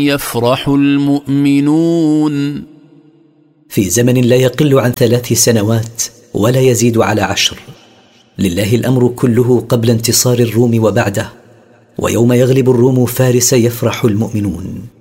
يفرح المؤمنون. في زمن لا يقل عن 3 سنوات ولا يزيد على 10. لله الأمر كله قبل انتصار الروم وبعده، ويوم يغلب الروم فارس يفرح المؤمنون.